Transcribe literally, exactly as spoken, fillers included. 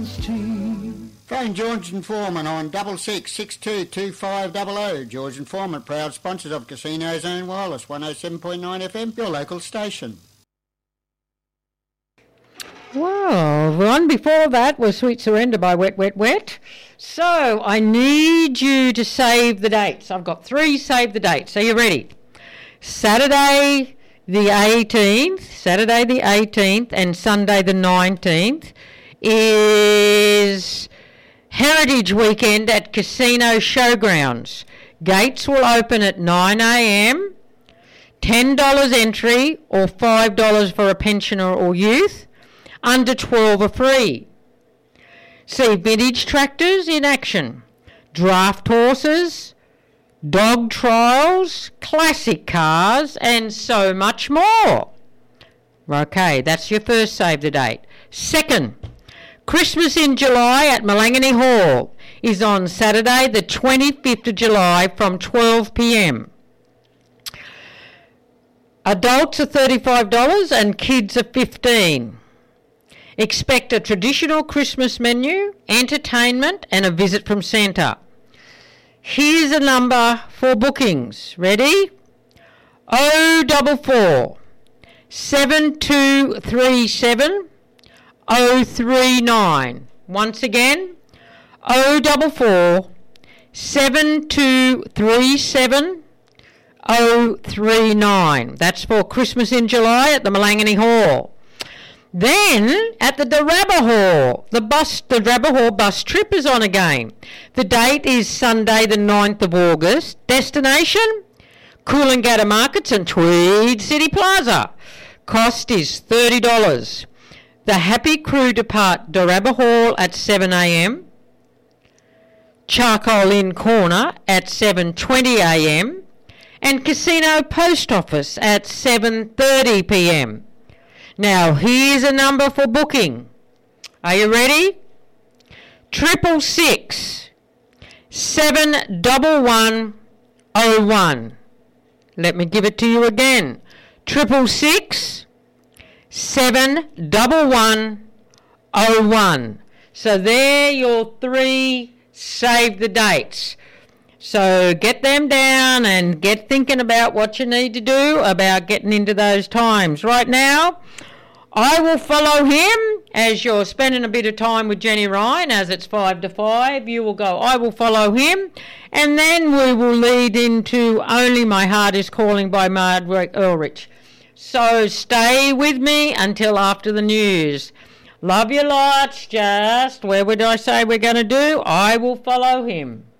Casinos team. Phone George and Foreman on double six six two two five double oh. George and Foreman, proud sponsors of Casino Zone Wireless, one oh seven point nine F M, your local station. Well, the one before that was Sweet Surrender by Wet, Wet, Wet. So I need you to save the dates. I've got three save the dates. Are you ready? Saturday the eighteenth, Saturday the eighteenth and Sunday the nineteenth is Heritage Weekend at Casino Showgrounds. Gates will open at nine a m, ten dollars entry or five dollars for a pensioner or youth. Under twelve are free. See vintage tractors in action, draft horses, dog trials, classic cars, and so much more. Okay, that's your first save the date. Second, Christmas in July at Malangani Hall is on Saturday the twenty-fifth of July from twelve p m. Adults are thirty-five dollars and kids are fifteen dollars. Expect a traditional Christmas menu, entertainment and a visit from Santa. Here's a number for bookings. Ready? oh four four, seven two three seven, oh three nine. Once again, oh four four, seven two three seven, oh three nine. That's for Christmas in July at the Malangani Hall. Then, at the Darabba Hall, the bus, the Darabba Hall bus trip is on again. The date is Sunday the ninth of August. Destination? Coolangatta Markets and Tweed City Plaza. Cost is thirty dollars. The Happy Crew depart Darabba Hall at seven a m. Charcoal Inn Corner at seven twenty a m. And Casino Post Office at seven thirty p m. Now, here's a number for booking. Are you ready? Triple six, seven double one, oh one. Let me give it to you again. Triple six, seven double one, oh one. So there are your three save the dates. So get them down and get thinking about what you need to do about getting into those times. Right now, I will follow him as you're spending a bit of time with Jenny Ryan, as it's five to five. You will go, I will follow him. And then we will lead into Only My Heart Is Calling by Margaret Ulrich. So stay with me until after the news. Love you lots. Just, where would I say we're going to do? I will follow him.